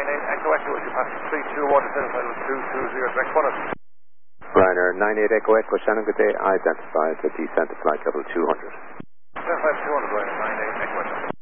Echo Echo, will you pass 321 descending flight with 220 direct bonus? Ryanair 98 Echo Echo, Shannon, good day. Identified the descent to flight level 200. Descent flight 200, Ryanair 98 Echo Echo.